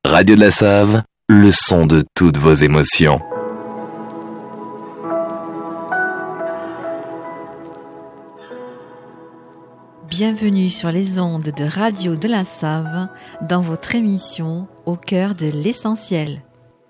Radio de la Save, le son de toutes vos émotions. Bienvenue sur les ondes de Radio de la Save dans votre émission Au cœur de l'essentiel.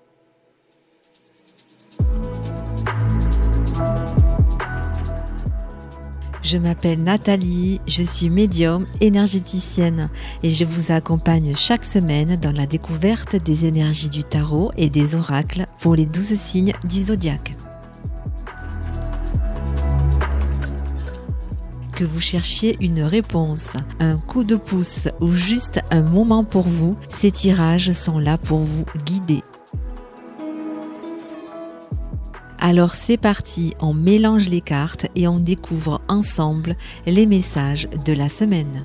Je m'appelle Nathalie, je suis médium énergéticienne et je vous accompagne chaque semaine dans la découverte des énergies du tarot et des oracles pour les 12 signes du zodiaque. Que vous cherchiez une réponse, un coup de pouce ou juste un moment pour vous, ces tirages sont là pour vous guider. Alors c'est parti, on mélange les cartes et on découvre ensemble les messages de la semaine.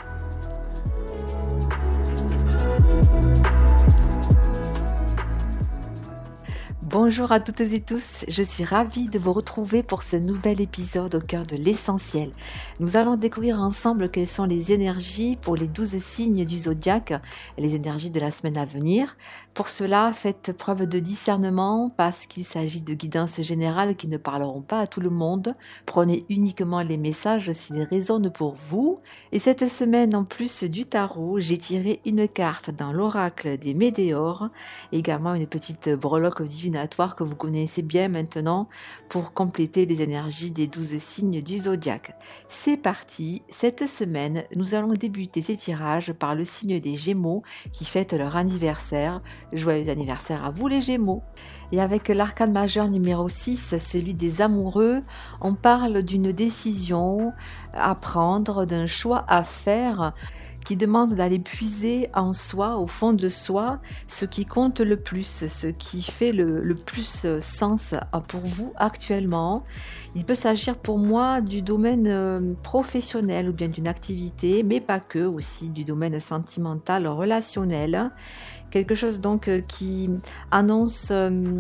Bonjour à toutes et tous, je suis ravie de vous retrouver pour ce nouvel épisode au cœur de l'essentiel. Nous allons découvrir ensemble quelles sont les énergies pour les 12 signes du zodiaque, les énergies de la semaine à venir. Pour cela, faites preuve de discernement parce qu'il s'agit de guidances générales qui ne parleront pas à tout le monde. Prenez uniquement les messages s'ils résonnent pour vous. Et cette semaine, en plus du tarot, j'ai tiré une carte dans l'oracle des Médéores, également une petite breloque divinatoire que vous connaissez bien maintenant pour compléter les énergies des 12 signes du zodiaque. C'est parti, cette semaine, nous allons débuter ces tirages par le signe des Gémeaux qui fête leur anniversaire. Joyeux anniversaire à vous les Gémeaux. Et avec l'arcane majeur numéro 6, celui des amoureux, on parle d'une décision à prendre, d'un choix à faire qui demande d'aller puiser en soi, au fond de soi, ce qui compte le plus, ce qui fait le plus sens pour vous actuellement. Il peut s'agir pour moi du domaine professionnel ou bien d'une activité, mais pas que, aussi du domaine sentimental, relationnel. Quelque chose donc qui annonce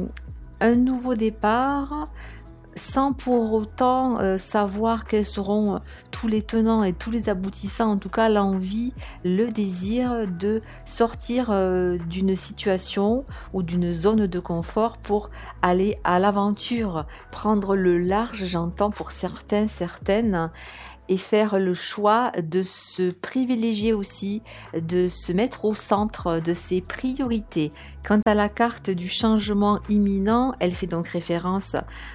un nouveau départ, sans pour autant savoir quels seront tous les tenants et tous les aboutissants, en tout cas l'envie, le désir de sortir d'une situation ou d'une zone de confort pour aller à l'aventure, prendre le large, j'entends pour certains, certaines, et faire le choix de se privilégier aussi, de se mettre au centre de ses priorités. Quant à la carte du changement imminent, elle fait donc référence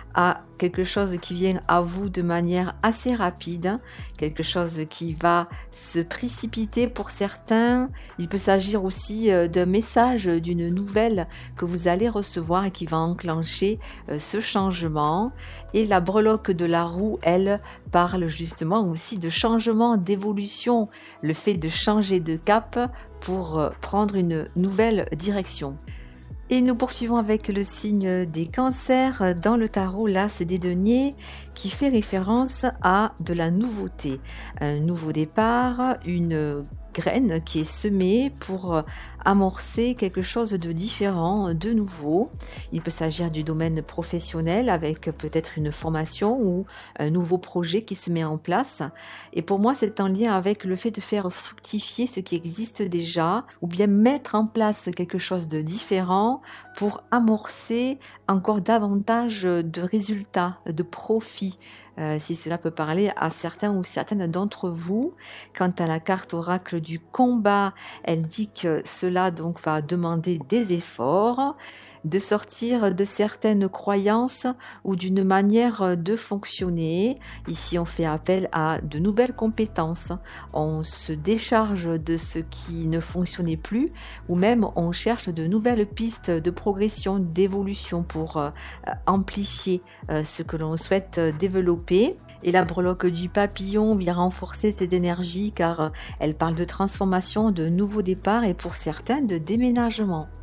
à quelque chose qui vient à vous de manière assez rapide, quelque chose qui va se précipiter pour certains. Il peut s'agir aussi d'un message, d'une nouvelle que vous allez recevoir et qui va enclencher ce changement. Et la breloque de la roue, elle, parle justement aussi de changement, d'évolution, le fait de changer de cap pour prendre une nouvelle direction. Et nous poursuivons avec le signe des cancers dans le tarot, l'As des deniers, qui fait référence à de la nouveauté, un nouveau départ, une graine qui est semée pour amorcer quelque chose de différent, de nouveau. Il peut s'agir du domaine professionnel avec peut-être une formation ou un nouveau projet qui se met en place. Et pour moi, c'est en lien avec le fait de faire fructifier ce qui existe déjà ou bien mettre en place quelque chose de différent pour amorcer encore davantage de résultats, de profits. Si cela peut parler à certains ou certaines d'entre vous. Quant à la carte oracle du combat, elle dit que cela donc va demander des efforts, de sortir de certaines croyances ou d'une manière de fonctionner. Ici, on fait appel à de nouvelles compétences. On se décharge de ce qui ne fonctionnait plus ou même on cherche de nouvelles pistes de progression, d'évolution pour amplifier ce que l'on souhaite développer. Et la breloque du papillon vient renforcer cette énergie car elle parle de transformation, de nouveau départ et pour certains de déménagement.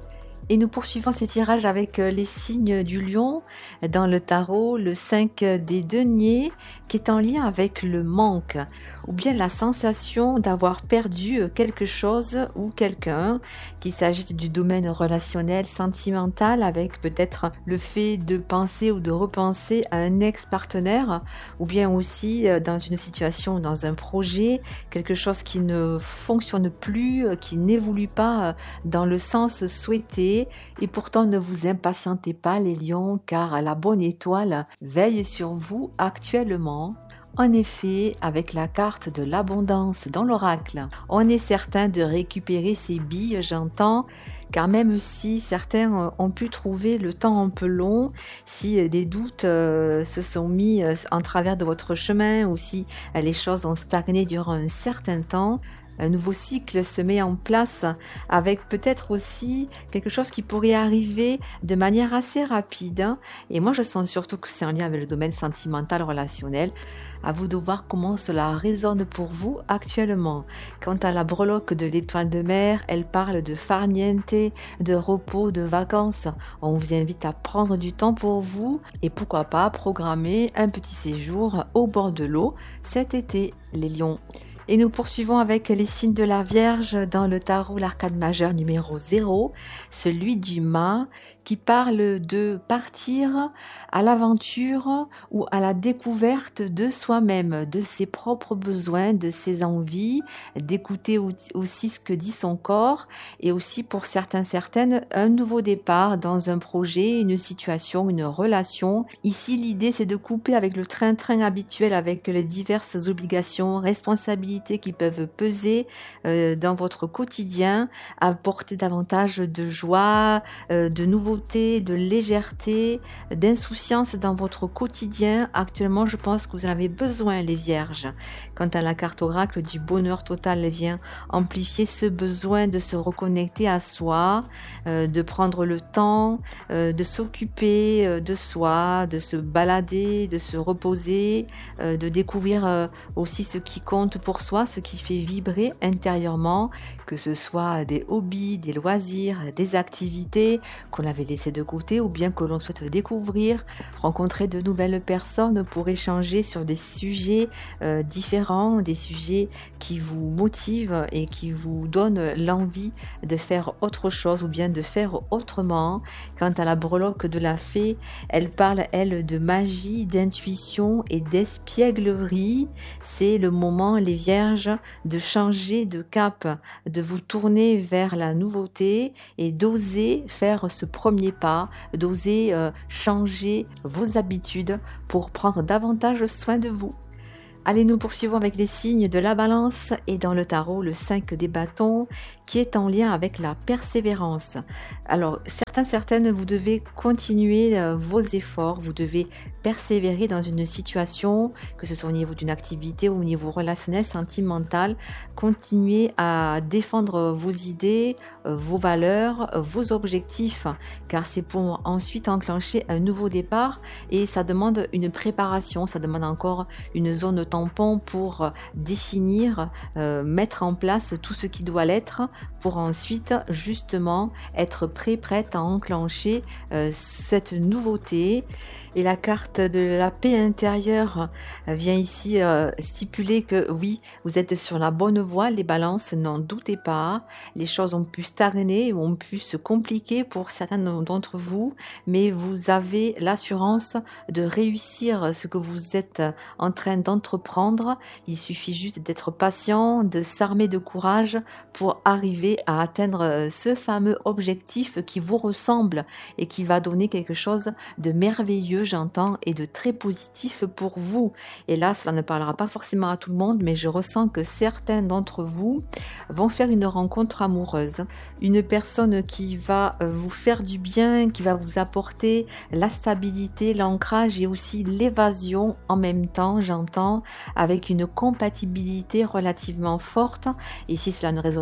Et nous poursuivons ces tirages avec les signes du lion dans le tarot, le 5 des deniers qui est en lien avec le manque ou bien la sensation d'avoir perdu quelque chose ou quelqu'un, qu'il s'agisse du domaine relationnel, sentimental, avec peut-être le fait de penser ou de repenser à un ex-partenaire, ou bien aussi dans une situation, dans un projet, quelque chose qui ne fonctionne plus, qui n'évolue pas dans le sens souhaité. Et pourtant, ne vous impatientez pas les lions, car la bonne étoile veille sur vous actuellement. En effet, avec la carte de l'abondance dans l'oracle, on est certain de récupérer ses billes, j'entends, car même si certains ont pu trouver le temps un peu long, si des doutes se sont mis en travers de votre chemin ou si les choses ont stagné durant un certain temps, un nouveau cycle se met en place avec peut-être aussi quelque chose qui pourrait arriver de manière assez rapide. Et moi, je sens surtout que c'est en lien avec le domaine sentimental, relationnel. À vous de voir comment cela résonne pour vous actuellement. Quant à la breloque de l'étoile de mer, elle parle de farniente, de repos, de vacances. On vous invite à prendre du temps pour vous et pourquoi pas programmer un petit séjour au bord de l'eau cet été, les lions. Et nous poursuivons avec les signes de la Vierge dans le tarot, l'arcane majeur numéro 0, celui du mât, qui parle de partir à l'aventure ou à la découverte de soi-même, de ses propres besoins, de ses envies, d'écouter aussi ce que dit son corps et aussi pour certaines, un nouveau départ dans un projet, une situation, une relation. Ici, l'idée, c'est de couper avec le train-train habituel, avec les diverses obligations, responsabilités qui peuvent peser dans votre quotidien, apporter davantage de joie, de nouveautés, de légèreté, d'insouciance dans votre quotidien. Actuellement, je pense que vous en avez besoin, les vierges. Quant à la carte oracle du bonheur total, elle vient amplifier ce besoin de se reconnecter à soi, de prendre le temps, de s'occuper de soi, de se balader, de se reposer, de découvrir aussi ce qui compte pour soi, ce qui fait vibrer intérieurement, que ce soit des hobbies, des loisirs, des activités qu'on avait laissées de côté ou bien que l'on souhaite découvrir, rencontrer de nouvelles personnes pour échanger sur des sujets différents, des sujets qui vous motivent et qui vous donnent l'envie de faire autre chose ou bien de faire autrement. Quant à la breloque de la fée, elle parle, elle, de magie, d'intuition et d'espièglerie. C'est le moment, les vierges, de changer de cap, de vous tourner vers la nouveauté et d'oser faire ce premier pas, d'oser changer vos habitudes pour prendre davantage soin de vous. Allez, nous poursuivons avec les signes de la balance et dans le tarot, le 5 des bâtons qui est en lien avec la persévérance. Alors, certaines, vous devez continuer vos efforts, vous devez persévérer dans une situation, que ce soit au niveau d'une activité ou au niveau relationnel, sentimental. Continuez à défendre vos idées, vos valeurs, vos objectifs, car c'est pour ensuite enclencher un nouveau départ et ça demande une préparation, ça demande encore une zone tampon pour définir, mettre en place tout ce qui doit l'être pour ensuite justement être prête à enclencher cette nouveauté. Et la carte de la paix intérieure vient ici stipuler que oui, vous êtes sur la bonne voie, les balances, n'en doutez pas. Les choses ont pu stagner, ont pu se compliquer pour certains d'entre vous, mais vous avez l'assurance de réussir ce que vous êtes en train d'entreprendre. Il suffit juste d'être patient, de s'armer de courage pour arriver à atteindre ce fameux objectif qui vous ressemble et qui va donner quelque chose de merveilleux, j'entends, et de très positif pour vous. Et là, cela ne parlera pas forcément à tout le monde, mais je ressens que certains d'entre vous vont faire une rencontre amoureuse. Une personne qui va vous faire du bien, qui va vous apporter la stabilité, l'ancrage et aussi l'évasion en même temps, j'entends, avec une compatibilité relativement forte. Et si cela ne résonne pas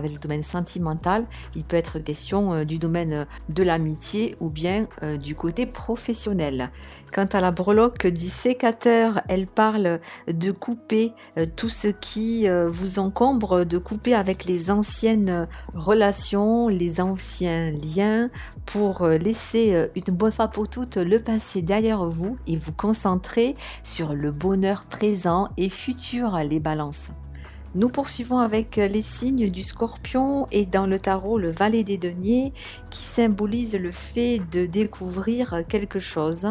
avec le domaine sentimental, il peut être question du domaine de l'amitié ou bien du côté professionnel. Quant à la breloque du sécateur, elle parle de couper tout ce qui vous encombre, de couper avec les anciennes relations, les anciens liens, pour laisser une bonne fois pour toutes le passé derrière vous et vous concentrer sur le bonheur présent et futur, les balances. Nous poursuivons avec les signes du Scorpion et dans le tarot le valet des deniers qui symbolise le fait de découvrir quelque chose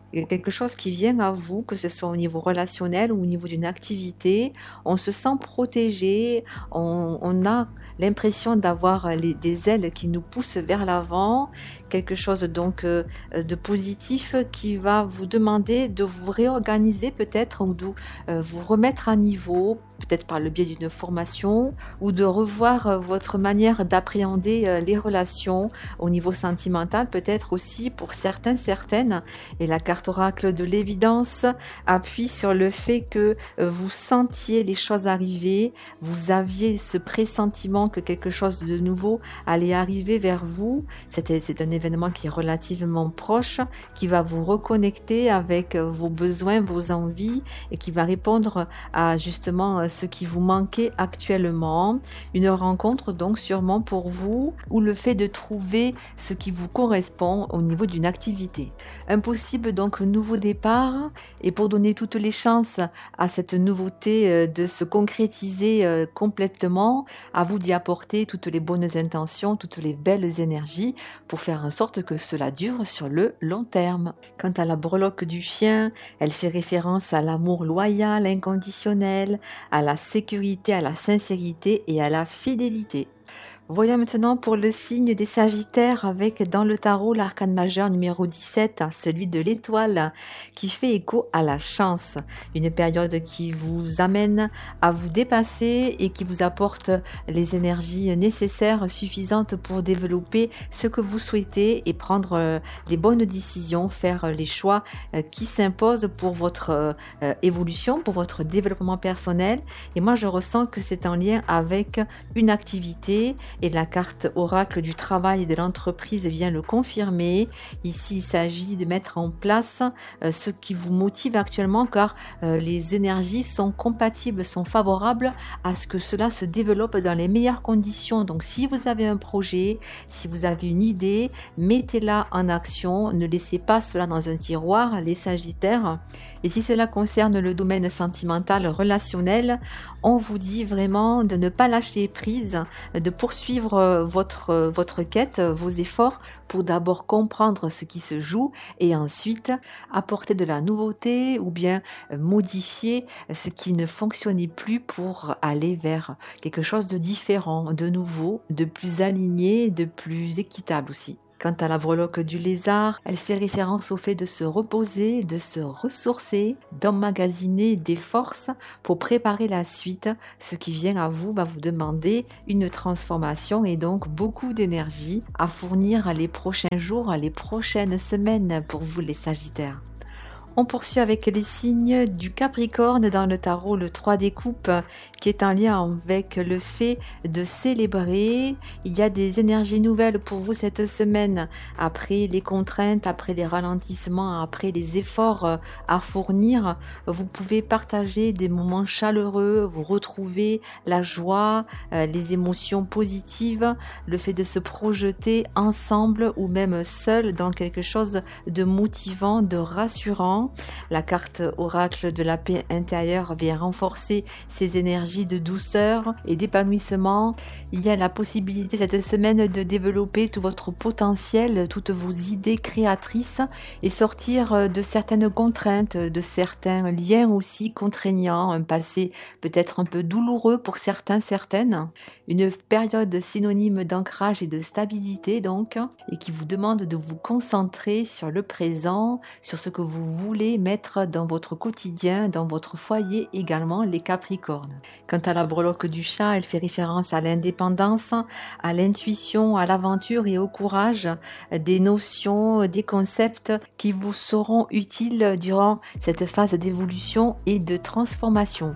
qui vient à vous, que ce soit au niveau relationnel ou au niveau d'une activité. On se sent protégé, on a l'impression d'avoir des ailes qui nous poussent vers l'avant, quelque chose donc de positif qui va vous demander de vous réorganiser peut-être ou de vous remettre à niveau, peut-être par le biais d'une formation ou de revoir votre manière d'appréhender les relations au niveau sentimental, peut-être aussi pour certaines. Et la carte oracle de l'évidence appuie sur le fait que vous sentiez les choses arriver, vous aviez ce pressentiment que quelque chose de nouveau allait arriver vers vous. C'est un événement qui est relativement proche, qui va vous reconnecter avec vos besoins, vos envies et qui va répondre à justement ce qui vous manquait actuellement. Une rencontre donc sûrement pour vous ou le fait de trouver ce qui vous correspond au niveau d'une activité. Un possible donc nouveau départ et pour donner toutes les chances à cette nouveauté de se concrétiser complètement, à vous d'y apporter toutes les bonnes intentions, toutes les belles énergies pour faire en sorte que cela dure sur le long terme. Quant à la breloque du chien, elle fait référence à l'amour loyal, inconditionnel, à la sécurité, à la sincérité et à la fidélité. Voyons maintenant pour le signe des Sagittaires avec dans le tarot l'arcane majeur numéro 17, celui de l'étoile, qui fait écho à la chance. Une période qui vous amène à vous dépasser et qui vous apporte les énergies nécessaires, suffisantes pour développer ce que vous souhaitez et prendre les bonnes décisions, faire les choix qui s'imposent pour votre évolution, pour votre développement personnel. Et moi, je ressens que c'est en lien avec une activité. Et la carte oracle du travail et de l'entreprise vient le confirmer. Ici, il s'agit de mettre en place ce qui vous motive actuellement car les énergies sont compatibles, sont favorables à ce que cela se développe dans les meilleures conditions. Donc, si vous avez un projet, si vous avez une idée, mettez-la en action. Ne laissez pas cela dans un tiroir, les Sagittaires. Et si cela concerne le domaine sentimental, relationnel, on vous dit vraiment de ne pas lâcher prise, de poursuivre votre quête, vos efforts pour d'abord comprendre ce qui se joue et ensuite apporter de la nouveauté ou bien modifier ce qui ne fonctionnait plus pour aller vers quelque chose de différent, de nouveau, de plus aligné, de plus équitable aussi. Quant à la breloque du lézard, elle fait référence au fait de se reposer, de se ressourcer, d'emmagasiner des forces pour préparer la suite. Ce qui vient à vous va vous demander une transformation et donc beaucoup d'énergie à fournir les prochains jours, les prochaines semaines pour vous les Sagittaires. On poursuit avec les signes du Capricorne dans le tarot, le 3 des coupes, qui est en lien avec le fait de célébrer. Il y a des énergies nouvelles pour vous cette semaine, après les contraintes, après les ralentissements, après les efforts à fournir. Vous pouvez partager des moments chaleureux, vous retrouver la joie, les émotions positives, le fait de se projeter ensemble ou même seul dans quelque chose de motivant, de rassurant. La carte oracle de la paix intérieure vient renforcer ces énergies de douceur et d'épanouissement. Il y a la possibilité cette semaine de développer tout votre potentiel, toutes vos idées créatrices et sortir de certaines contraintes, de certains liens aussi contraignants, un passé peut-être un peu douloureux pour certaines. Une période synonyme d'ancrage et de stabilité donc, et qui vous demande de vous concentrer sur le présent, sur ce que vous voulez mettre dans votre quotidien, dans votre foyer également, les Capricornes. Quant à la breloque du chat, elle fait référence à l'indépendance, à l'intuition, à l'aventure et au courage, des notions, des concepts qui vous seront utiles durant cette phase d'évolution et de transformation.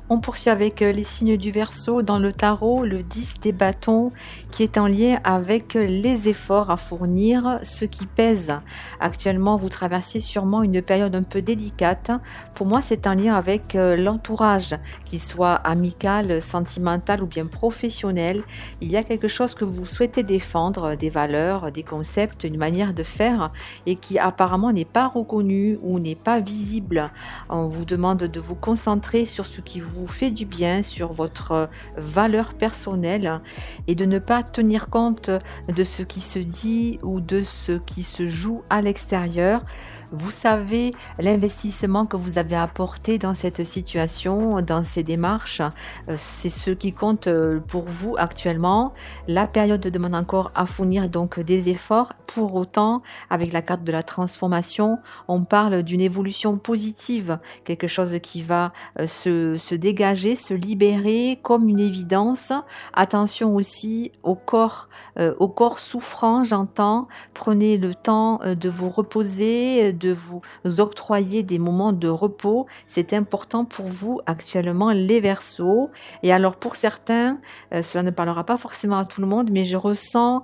On poursuit avec les signes du Verseau dans le tarot, le 10 des bâtons qui est en lien avec les efforts à fournir, ce qui pèse. Actuellement, vous traversez sûrement une période un peu délicate. Pour moi, c'est en lien avec l'entourage, qu'il soit amical, sentimental ou bien professionnel. Il y a quelque chose que vous souhaitez défendre, des valeurs, des concepts, une manière de faire et qui apparemment n'est pas reconnu ou n'est pas visible. On vous demande de vous concentrer sur ce qui vous fait du bien, sur votre valeur personnelle et de ne pas tenir compte de ce qui se dit ou de ce qui se joue à l'extérieur. Vous savez l'investissement que vous avez apporté dans cette situation, dans ces démarches, c'est ce qui compte pour vous actuellement. La période demande encore à fournir donc des efforts. Pour autant, avec la carte de la transformation, on parle d'une évolution positive, quelque chose qui va se dégager, se libérer comme une évidence. Attention aussi au corps souffrant, j'entends. Prenez le temps de vous reposer, de vous octroyer des moments de repos. C'est important pour vous actuellement, les Verseaux. Et alors pour certains, cela ne parlera pas forcément à tout le monde, mais je ressens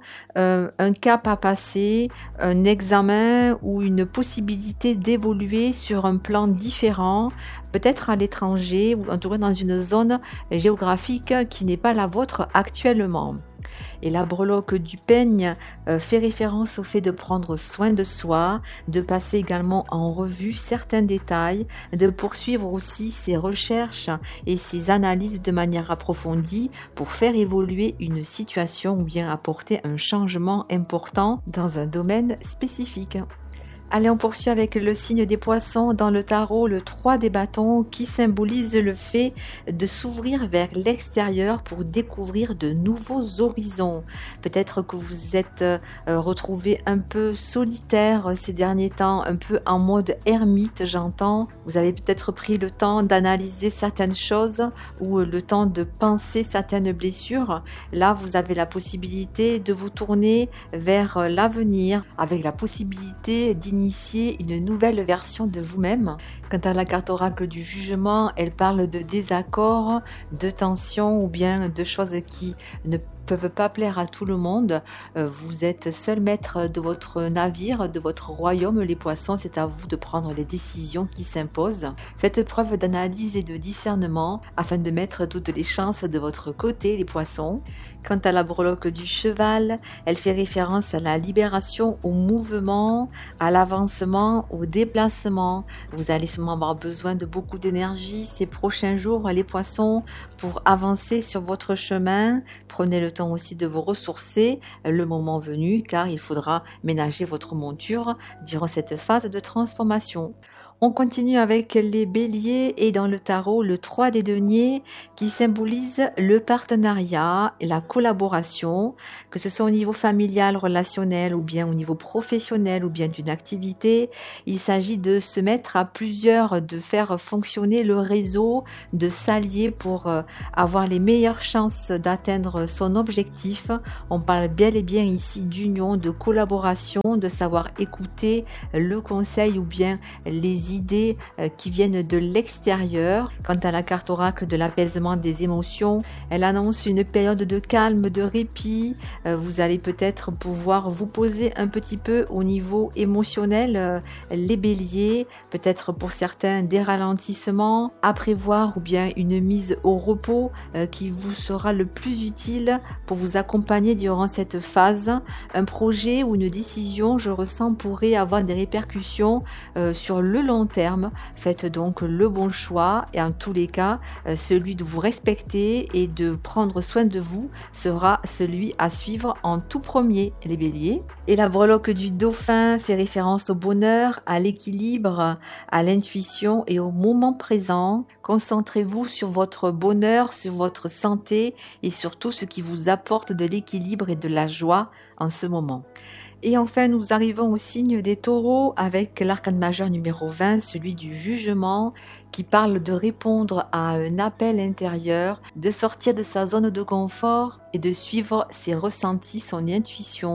un cap à passer, un examen ou une possibilité d'évoluer sur un plan différent, peut-être à l'étranger ou en tout cas dans une zone géographique qui n'est pas la vôtre actuellement. Et la breloque du peigne fait référence au fait de prendre soin de soi, de passer également en revue certains détails, de poursuivre aussi ses recherches et ses analyses de manière approfondie pour faire évoluer une situation ou bien apporter un changement important dans un domaine spécifique. Allez, on poursuit avec le signe des poissons dans le tarot, le 3 des bâtons qui symbolise le fait de s'ouvrir vers l'extérieur pour découvrir de nouveaux horizons. Peut-être que vous êtes retrouvé un peu solitaire ces derniers temps, un peu en mode ermite, j'entends. Vous avez peut-être pris le temps d'analyser certaines choses ou le temps de penser certaines blessures. Là, vous avez la possibilité de vous tourner vers l'avenir avec la possibilité d'initier une nouvelle version de vous-même. Quant à la carte oracle du jugement, elle parle de désaccords, de tensions ou bien de choses qui ne peuvent pas plaire à tout le monde. Vous êtes seul maître de votre navire, de votre royaume, les poissons. C'est à vous de prendre les décisions qui s'imposent. Faites preuve d'analyse et de discernement afin de mettre toutes les chances de votre côté, les poissons. Quant à la breloque du cheval, elle fait référence à la libération, au mouvement, à l'avancement, au déplacement. Vous allez sûrement avoir besoin de beaucoup d'énergie ces prochains jours, les poissons, pour avancer sur votre chemin. Prenez le temps aussi de vous ressourcer le moment venu, car il faudra ménager votre monture durant cette phase de transformation. On continue avec les béliers et dans le tarot, le 3 des deniers qui symbolise le partenariat et la collaboration, que ce soit au niveau familial, relationnel ou bien au niveau professionnel ou bien d'une activité. Il s'agit de se mettre à plusieurs, de faire fonctionner le réseau, de s'allier pour avoir les meilleures chances d'atteindre son objectif. On parle bel et bien ici d'union, de collaboration, de savoir écouter le conseil ou bien les idées qui viennent de l'extérieur. Quant à la carte oracle de l'apaisement des émotions, elle annonce une période de calme, de répit. Vous allez peut-être pouvoir vous poser un petit peu au niveau émotionnel, les béliers, peut-être pour certains des ralentissements à prévoir ou bien une mise au repos qui vous sera le plus utile pour vous accompagner durant cette phase. Un projet ou une décision, je ressens, pourrait avoir des répercussions sur le long terme. Faites donc le bon choix et en tous les cas, celui de vous respecter et de prendre soin de vous sera celui à suivre en tout premier, les béliers. Et la breloque du dauphin fait référence au bonheur, à l'équilibre, à l'intuition et au moment présent. Concentrez-vous sur votre bonheur, sur votre santé et sur tout ce qui vous apporte de l'équilibre et de la joie en ce moment. Et enfin, nous arrivons au signe des taureaux avec l'arcane majeur numéro 20, celui du jugement, qui parle de répondre à un appel intérieur, de sortir de sa zone de confort et de suivre ses ressentis, son intuition.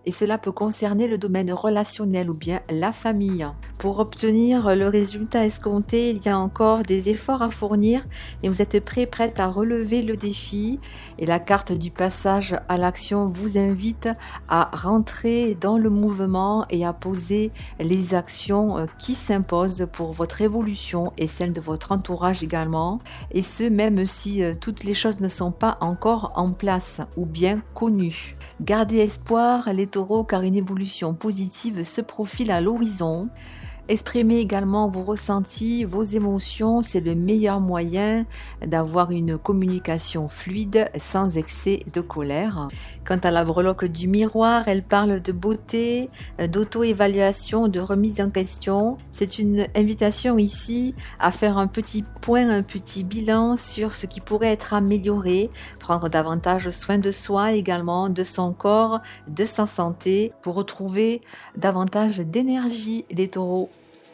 et cela peut concerner le domaine relationnel ou bien la famille. Pour obtenir le résultat escompté, il y a encore des efforts à fournir et vous êtes prête à relever le défi. Et la carte du passage à l'action vous invite à rentrer dans le mouvement et à poser les actions qui s'imposent pour votre évolution et celle de votre entourage également. Et ce, même si toutes les choses ne sont pas encore en place ou bien connues. Gardez espoir les taureaux car une évolution positive se profile à l'horizon. Exprimez également vos ressentis, vos émotions, c'est le meilleur moyen d'avoir une communication fluide sans excès de colère. Quant à la breloque du miroir, elle parle de beauté, d'auto-évaluation, de remise en question. C'est une invitation ici à faire un petit point, un petit bilan sur ce qui pourrait être amélioré, prendre davantage soin de soi également, de son corps, de sa santé, pour retrouver davantage d'énergie, les taureaux.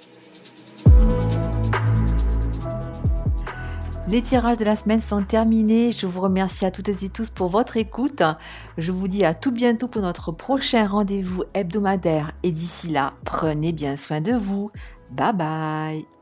Les tirages de la semaine sont terminés. Je vous remercie à toutes et tous pour votre écoute. Je vous dis à tout bientôt pour notre prochain rendez-vous hebdomadaire. Et d'ici là, prenez bien soin de vous. Bye bye.